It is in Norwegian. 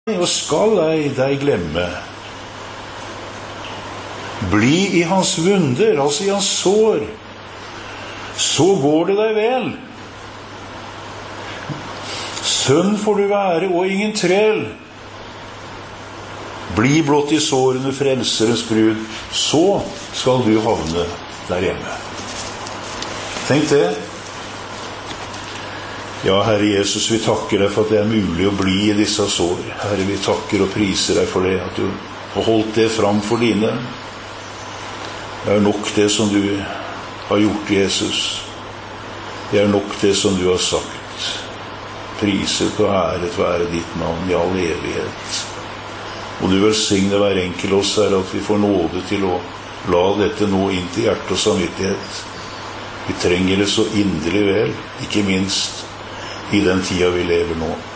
og skal ei deg glemme. Bli i hans vunder, altså i hans sår, så går det deg vel. Sønn får du være, og ingen trell. Bli blott i sårene frelserens brud, så skal du havne der hjemme. Tenk det. Ja, Herre Jesus, vi takker deg for at det er mulig å bli i disse sår. Herre, vi takker og priser deg for det, at du har holdt det fram for dine. Det er nok det som du har gjort, Jesus. Det er nok det som du har sagt. Priset og æret være ditt navn i all evighet. Og du velsigne hver enkelt oss, Herre, at vi får nåde til å la dette nå inn til hjerte og samvittighet. Vi trenger det så inderlig vel, ikke minst i den tida vi lever nå.